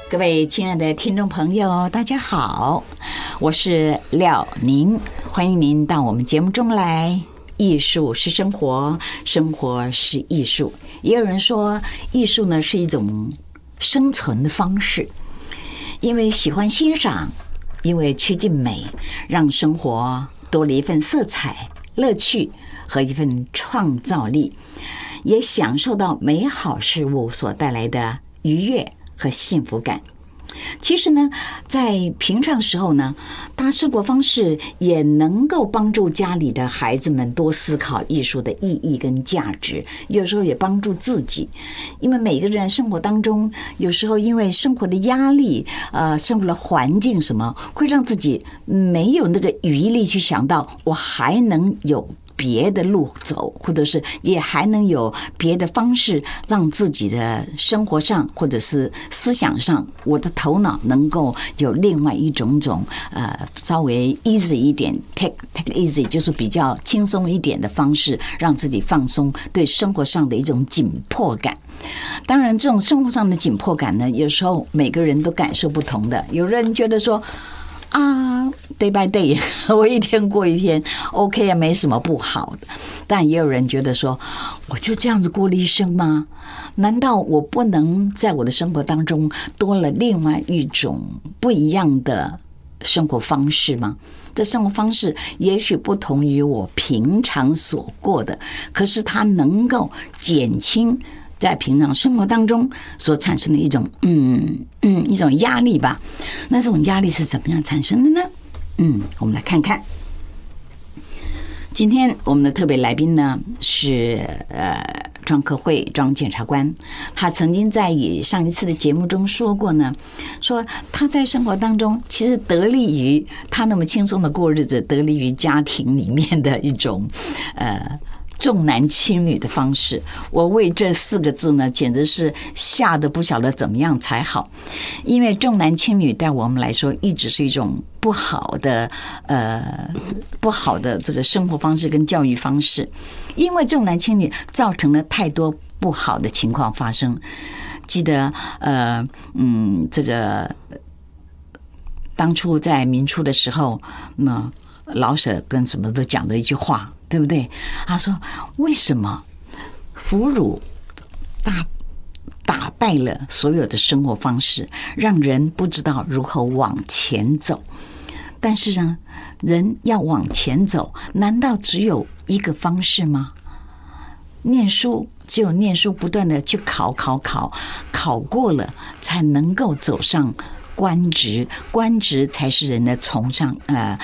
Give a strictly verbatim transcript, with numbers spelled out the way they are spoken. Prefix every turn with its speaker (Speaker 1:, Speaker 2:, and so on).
Speaker 1: 各位亲爱的听众朋友，大家好，我是廖宁，欢迎您到我们节目中来。艺术是生活，生活是艺术。也有人说，艺术呢是一种生存的方式，因为喜欢欣赏，因为趋近美，让生活多了一份色彩、乐趣和一份创造力，也享受到美好事物所带来的愉悦和幸福感。其实呢，在平常时候呢，他生活方式也能够帮助家里的孩子们多思考艺术的意义跟价值，有时候也帮助自己。因为每个人生活当中，有时候因为生活的压力，呃，生活的环境什么，会让自己没有那个余力去想到我还能有别的路走，或者是也还能有别的方式，让自己的生活上或者是思想上，我的头脑能够有另外一种种呃稍微 easy 一点 take take easy 就是比较轻松一点的方式，让自己放松对生活上的一种紧迫感。当然这种生活上的紧迫感呢，有时候每个人都感受不同的。有人觉得说啊 ，day by day， 我一天过一天 ，OK 啊，没什么不好的。但也有人觉得说，我就这样子过了一生吗？难道我不能在我的生活当中多了另外一种不一样的生活方式吗？这生活方式也许不同于我平常所过的，可是它能够减轻在平常生活当中所产生的一种嗯嗯一种压力吧。那这种压力是怎么样产生的呢？嗯，我们来看看。今天我们的特别来宾呢是呃庄克慧庄检察官，他曾经在以上一次的节目中说过呢，说他在生活当中其实得力于他那么轻松的过日子，得力于家庭里面的一种呃重男轻女的方式。我为这四个字呢，简直是吓得不晓得怎么样才好。因为重男轻女对我们来说，一直是一种不好的呃不好的这个生活方式跟教育方式。因为重男轻女造成了太多不好的情况发生。记得呃嗯这个当初在民初的时候，那老舍跟什么都讲的一句话，对不对？他说：“为什么俘虏打打败了所有的生活方式，让人不知道如何往前走？但是呢，人要往前走，难道只有一个方式吗？念书只有念书，不断的去考考考，考过了才能够走上官职，官职才是人的崇尚呃